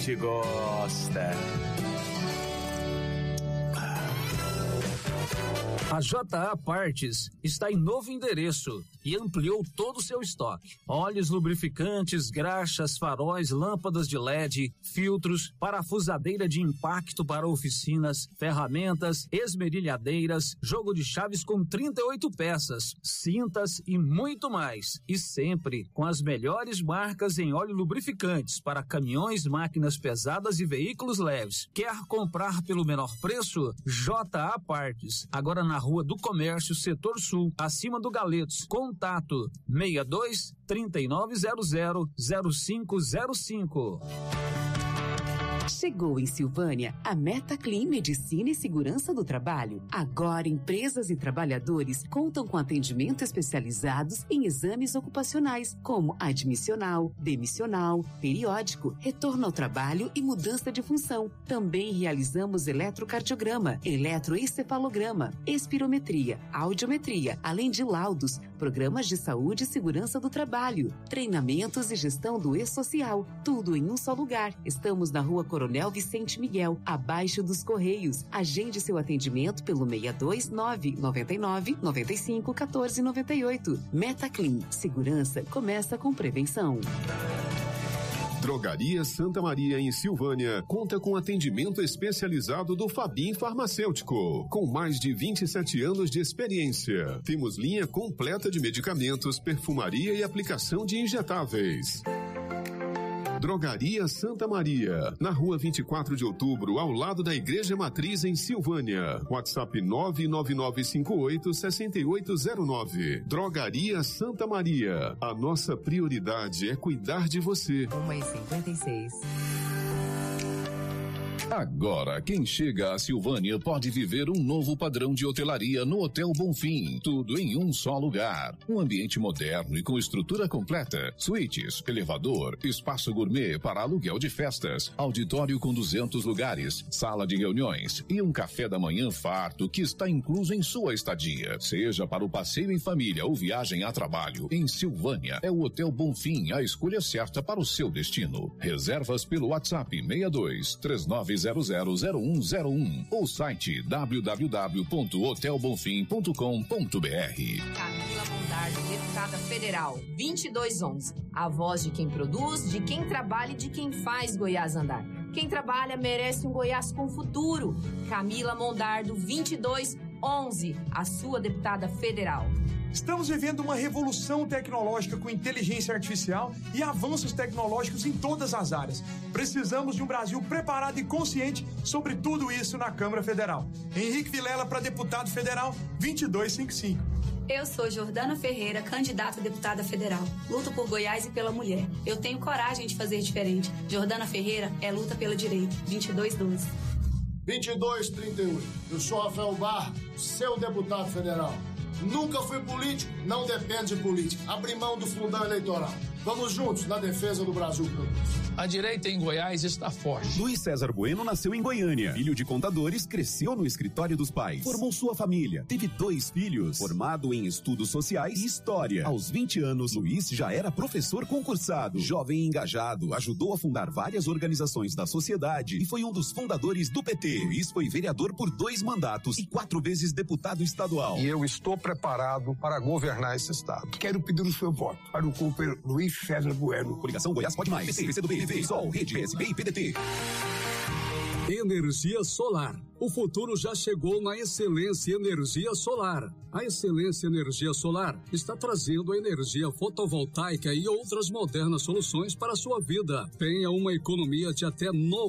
gente gosta. A JA Partes está em novo endereço e ampliou todo o seu estoque. Óleos lubrificantes, graxas, faróis, lâmpadas de LED, filtros, parafusadeira de impacto para oficinas, ferramentas, esmerilhadeiras, jogo de chaves com 38 peças, cintas e muito mais. E sempre com as melhores marcas em óleo lubrificantes para caminhões, máquinas pesadas e veículos leves. Quer comprar pelo menor preço? JA Partes. Agora na Rua do Comércio, Setor Sul, acima do Galetos. Contato 62 3900 0505. Chegou em Silvânia a MetaClean Medicina e Segurança do Trabalho. Agora, empresas e trabalhadores contam com atendimento especializados em exames ocupacionais, como admissional, demissional, periódico, retorno ao trabalho e mudança de função. Também realizamos eletrocardiograma, eletroencefalograma, espirometria, audiometria, além de laudos, programas de saúde e segurança do trabalho, treinamentos e gestão do e-social. Tudo em um só lugar. Estamos na Rua Coronel Vicente Miguel, abaixo dos Correios. Agende seu atendimento pelo 629 99 95 14 98. MetaClean. Segurança começa com prevenção. Drogaria Santa Maria, em Silvânia, conta com atendimento especializado do Fabim Farmacêutico, com mais de 27 anos de experiência. Temos linha completa de medicamentos, perfumaria e aplicação de injetáveis. Drogaria Santa Maria, na Rua 24 de Outubro, ao lado da Igreja Matriz, em Silvânia. WhatsApp 99958-6809. Drogaria Santa Maria. A nossa prioridade é cuidar de você. 1h56. Agora, quem chega a Silvânia pode viver um novo padrão de hotelaria no Hotel Bonfim. Tudo em um só lugar. Um ambiente moderno e com estrutura completa. Suítes, elevador, espaço gourmet para aluguel de festas, auditório com 200 lugares, sala de reuniões e um café da manhã farto que está incluso em sua estadia. Seja para o passeio em família ou viagem a trabalho, em Silvânia é o Hotel Bonfim a escolha certa para o seu destino. Reservas pelo WhatsApp 62 39000101 ou site www.hotelbonfim.com.br. Camila Mondardo, deputada federal, 2211. A voz de quem produz, de quem trabalha e de quem faz Goiás andar. Quem trabalha merece um Goiás com futuro. Camila Mondardo, 2211, a sua deputada federal. Estamos vivendo uma revolução tecnológica com inteligência artificial e avanços tecnológicos em todas as áreas. Precisamos de um Brasil preparado e consciente sobre tudo isso na Câmara Federal. Henrique Vilela para deputado federal 2255. Eu sou Jordana Ferreira, candidata a deputada federal. Luto por Goiás e pela mulher. Eu tenho coragem de fazer diferente. Jordana Ferreira é luta pelo direito. 2212. 2231. Eu sou Rafael Barra, seu deputado federal. Nunca fui político, não depende de política. Abri mão do fundão eleitoral. Vamos juntos na defesa do Brasil Produz. A direita em Goiás está forte. Luiz César Bueno nasceu em Goiânia. Filho de contadores, cresceu no escritório dos pais. Formou sua família. Teve 2 filhos. Formado em estudos sociais e história. Aos 20 anos, Luiz já era professor concursado. Jovem e engajado, ajudou a fundar várias organizações da sociedade e foi um dos fundadores do PT. Luiz foi vereador por 2 mandatos e 4 vezes deputado estadual. E eu estou preparado para governar esse estado. Quero pedir o seu voto para o companheiro Luiz César Bueno. Coligação Goiás Pode Mais. PC, PCdoB, PSOL, Rede, PSB e PDT. Energia solar. O futuro já chegou na Excelência Energia Solar. A Excelência Energia Solar está trazendo a energia fotovoltaica e outras modernas soluções para a sua vida. Tenha uma economia de até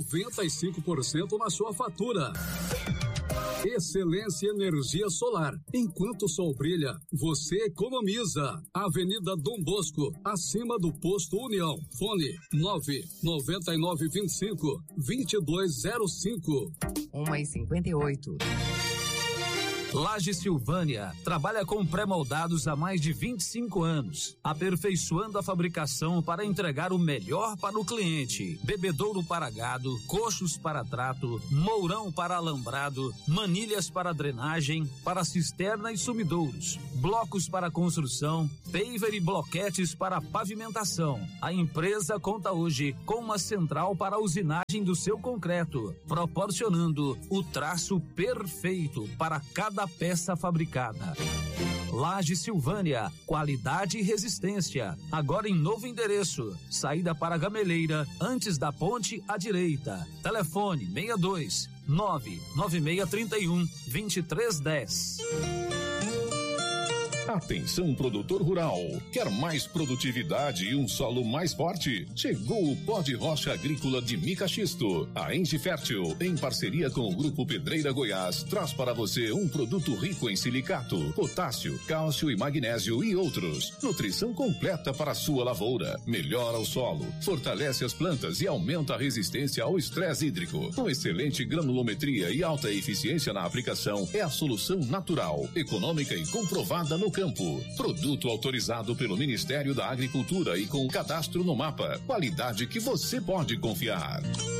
95% na sua fatura. Excelência Energia Solar. Enquanto o sol brilha, você economiza. Avenida Dom Bosco, acima do Posto União. Fone 99925-2205. 1h58. Laje Silvânia trabalha com pré-moldados há mais de 25 anos, aperfeiçoando a fabricação para entregar o melhor para o cliente. Bebedouro para gado, coxos para trato, mourão para alambrado, manilhas para drenagem, para cisterna e sumidouros, blocos para construção, paver e bloquetes para pavimentação. A empresa conta hoje com uma central para a usinagem do seu concreto, proporcionando o traço perfeito para cada peça fabricada. Laje Silvânia, qualidade e resistência. Agora em novo endereço. Saída para Gameleira, antes da ponte à direita. Telefone 62 99631 2310. Atenção, produtor rural. Quer mais produtividade e um solo mais forte? Chegou o pó de rocha agrícola de mica xisto. A Engie Fértil, em parceria com o Grupo Pedreira Goiás, traz para você um produto rico em silicato, potássio, cálcio e magnésio e outros. Nutrição completa para a sua lavoura. Melhora o solo, fortalece as plantas e aumenta a resistência ao estresse hídrico. Com excelente granulometria e alta eficiência na aplicação, é a solução natural, econômica e comprovada no campo. Produto autorizado pelo Ministério da Agricultura e com cadastro no mapa. Qualidade que você pode confiar.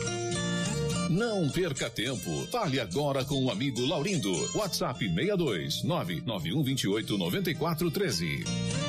Não perca tempo. Fale agora com o amigo Laurindo. WhatsApp 62 99128 9413.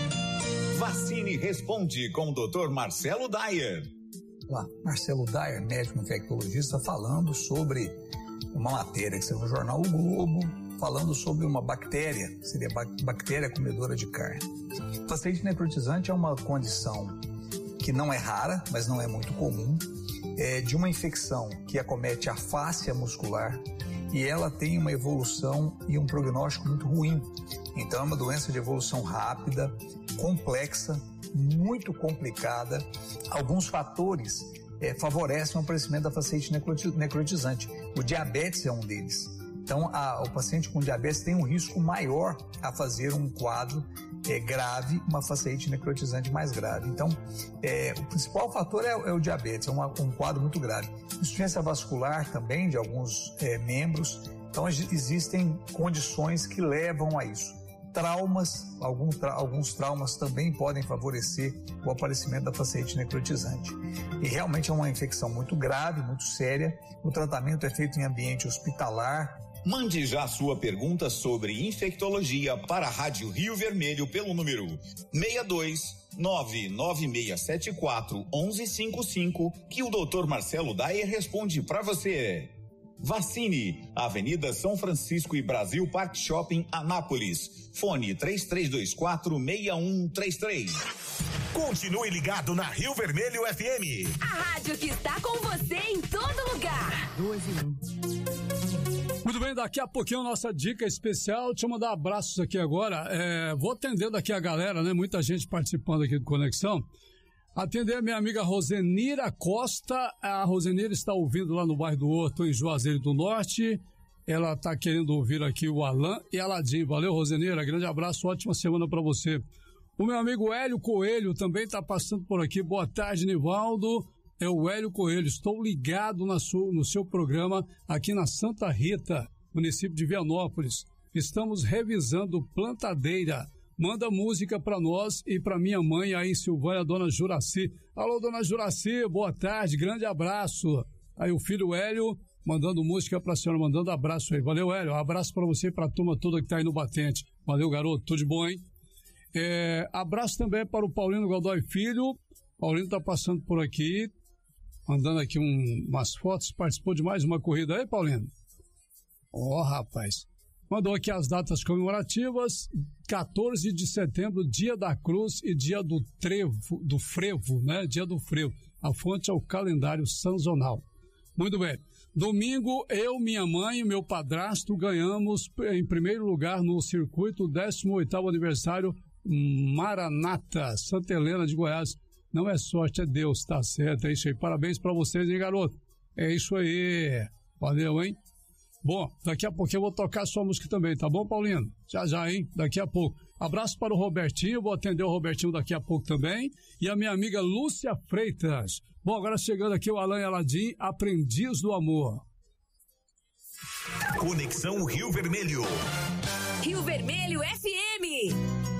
Vacine Responde com o Dr. Marcelo Dyer. Olá, Marcelo Dyer, médico infectologista, falando sobre uma matéria que saiu no jornal O Globo, falando sobre uma bactéria, seria bactéria comedora de carne. Facite necrotizante é uma condição que não é rara, mas não é muito comum, de uma infecção que acomete a fáscia muscular e ela tem uma evolução e um prognóstico muito ruim. Então é uma doença de evolução rápida, complexa, muito complicada. Alguns fatores favorecem o aparecimento da facite necrotizante. O diabetes é um deles. Então, o paciente com diabetes tem um risco maior a fazer um quadro grave, uma facite necrotizante mais grave. Então, o principal fator é o diabetes, é um quadro muito grave. Insuficiência vascular também de alguns membros. Então, existem condições que levam a isso. Traumas, alguns traumas também podem favorecer o aparecimento da facite necrotizante. E realmente é uma infecção muito grave, muito séria. O tratamento é feito em ambiente hospitalar. Mande já sua pergunta sobre infectologia para a Rádio Rio Vermelho pelo número 62 99674 1155 que o Dr. Marcelo Dyer responde para você. Vacine, Avenida São Francisco e Brasil Park Shopping, Anápolis. Fone 33246133. Continue ligado na Rio Vermelho FM. A rádio que está com você em todo lugar. 12:01. Muito bem, daqui a pouquinho nossa dica especial. Deixa eu mandar abraços aqui agora. Vou atendendo aqui a galera, né? Muita gente participando aqui do Conexão. Atender a minha amiga Rosenira Costa. A Rosenira está ouvindo lá no bairro do Horto, em Juazeiro do Norte. Ela está querendo ouvir aqui o Alain e a Ladim. Valeu, Rosenira. Grande abraço, ótima semana para você. O meu amigo Hélio Coelho também está passando por aqui. Boa tarde, Nivaldo. É o Hélio Coelho. Estou ligado no seu programa aqui na Santa Rita, município de Vianópolis. Estamos revisando plantadeira. Manda música para nós e para minha mãe aí em Silvânia, dona Juraci. Alô, dona Juraci, boa tarde, grande abraço. Aí o filho Hélio mandando música para a senhora, mandando abraço aí. Valeu, Hélio, um abraço para você e para a turma toda que tá aí no batente. Valeu, garoto, tudo de bom, hein? Abraço também para o Paulino Godoy Filho. Paulino tá passando por aqui, mandando aqui umas fotos, participou de mais uma corrida aí, Paulino? Rapaz. Mandou aqui as datas comemorativas, 14 de setembro, dia da cruz e dia do frevo, né? Dia do frevo. A fonte é o calendário sazonal. Muito bem. Domingo, eu, minha mãe e meu padrasto ganhamos em primeiro lugar no circuito 18º aniversário Maranata, Santa Helena de Goiás. Não é sorte, é Deus, tá certo, é isso aí. Parabéns pra vocês, hein, garoto? É isso aí. Valeu, hein? Bom, daqui a pouco eu vou tocar a sua música também, tá bom, Paulino? Já, hein? Daqui a pouco. Abraço para o Robertinho, vou atender o Robertinho daqui a pouco também. E a minha amiga Lúcia Freitas. Bom, agora chegando aqui o Alain Aladim, Aprendiz do Amor. Conexão Rio Vermelho. Rio Vermelho FM.